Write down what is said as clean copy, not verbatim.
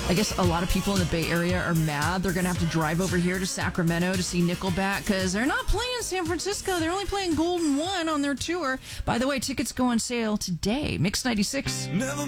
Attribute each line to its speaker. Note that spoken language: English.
Speaker 1: I guess a lot of people in the Bay Area are mad. They're going to have to drive over here to Sacramento to see Nickelback because they're not playing San Francisco. They're only playing Golden One on their tour. By the way, tickets go on sale today. Mix 96.
Speaker 2: Never